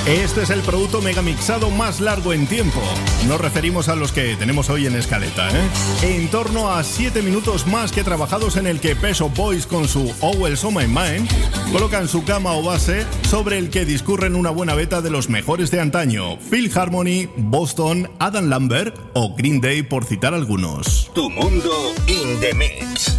Este es el producto megamixado más largo en tiempo. Nos referimos a los que tenemos hoy en escaleta, En torno a 7 minutos más que trabajados, en el que Pet Shop Boys con su Always on My Mind colocan su cama o base sobre el que discurren una buena beta de los mejores de antaño: Phil Harmony, Boston, Adam Lambert o Green Day, por citar algunos. Tu mundo in the mix.